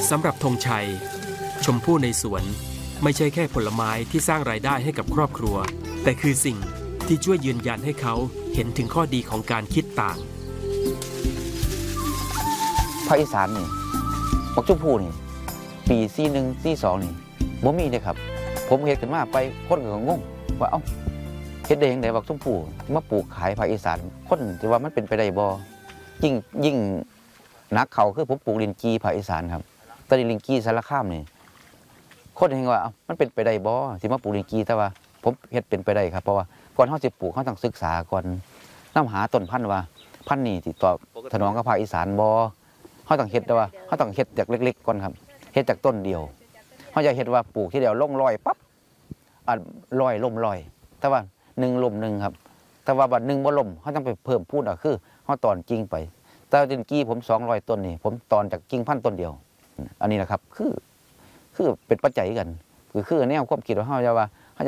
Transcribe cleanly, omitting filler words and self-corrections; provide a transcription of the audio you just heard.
สำหรับธงชัยชมพู่ในสวนไม่ใช่แค่ผลไม้ที่สร้างรายได้ให้กับครอบครัวแต่คือสิ่งที่ช่วยยืนยันให้เขาเห็นถึงข้อดีของการคิดต่างภาคอีสานนี่บักชมพู่นี่ปี41 42นี่บ่มีเลยครับผมเฮ็ดขึ้นมาไปคนก็งงว่าเอ้าเฮ็ดได้ยังไงบักชมพู่มาปลูกขายภาคอีสานคนสิว่ามันเป็นไปได้บ่ยิ่งนักเขาคือผมปลูกลิ้นจี่ภาคอีสานครับตอนนี้ลิ้นจี่สารคามนี่คนเห็นว่ามันเป็นไปได้บ่สิมาปลูกลิ้นจี่แต่ว่าผมเฮ็ดเป็นไปได้ครับเพราะว่าก่อนเฮาสิปลูกเฮาต้องศึกษาก่อนนำหาต้นพันธุ์ว่าพันธุ์นี้สิตอบสนองกับภาคอีสานบ่เขาต้องเฮ็ดแต่ว่าเขาต้องเฮ็ดจากเล็กๆก่อนครับเฮ็ดจากต้นเดียวเขาจะเฮ็ดว่าปลูกที่เดียวลงรอยปั๊บรอยล่มรอยแต่ว่า1ล่ม1ครับแต่ว่าบัด1บ่ล่มเขาต้องไปเพิ่มพูนคือเขาตอนกิ่งไปแต่ดินกี้ผม200ต้นนี่ผมตอนจากกิ่งพันต้นเดียวอันนี้นะครับคือเป็นปัจจัยกันคือแนวความคิดของเขาจะว่า